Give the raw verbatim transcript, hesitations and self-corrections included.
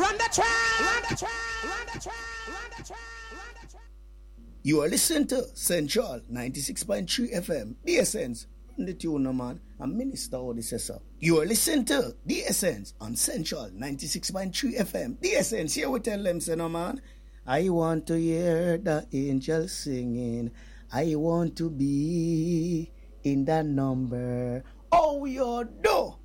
Run the track. Run the track. Run the track. Run the track. Run the track. You are listening to Central ninety-six point three F M. The Essence. The tune, man. I'm Minister Odysseus. You are listening to The Essence on Central ninety-six point three F M. The Essence. Here we tell them, say, no, man. I want to hear the angels singing. I want to be in that number. Oh, we all do.